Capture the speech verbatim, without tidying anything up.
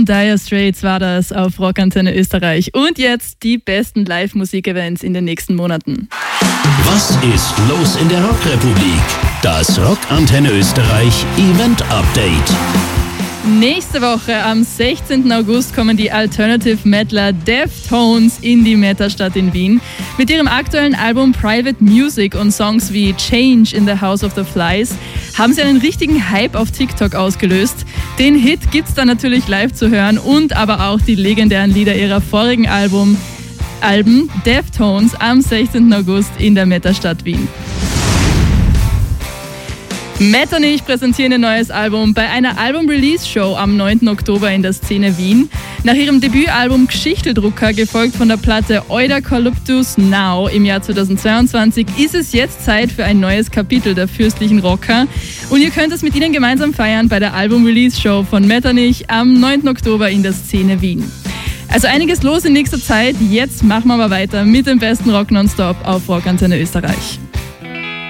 Dire Straits war das auf Rockantenne Österreich. Und jetzt die besten Live-Musik-Events in den nächsten Monaten. Was ist los in der Rockrepublik? Das Rockantenne Österreich Event Update. Nächste Woche am sechzehnten August kommen die Alternative Metaler Deftones in die Metastadt in Wien. Mit ihrem aktuellen Album Private Music und Songs wie Change in the House of the Flies haben sie einen richtigen Hype auf TikTok ausgelöst. Den Hit gibt's dann natürlich live zu hören und aber auch die legendären Lieder ihrer vorigen Album, Alben Deftones am sechzehnten August in der Metastadt Wien. Metternich präsentieren ihr neues Album bei einer Album-Release-Show am neunten Oktober in der Szene Wien. Nach ihrem Debütalbum Geschichteldrucker, gefolgt von der Platte Eucalyptus Now im Jahr zweitausendzweiundzwanzig, ist es jetzt Zeit für ein neues Kapitel der fürstlichen Rocker. Und ihr könnt es mit ihnen gemeinsam feiern bei der Album-Release-Show von Metternich am neunten Oktober in der Szene Wien. Also einiges los in nächster Zeit. Jetzt machen wir aber weiter mit dem besten Rock nonstop auf Rockantenne Österreich.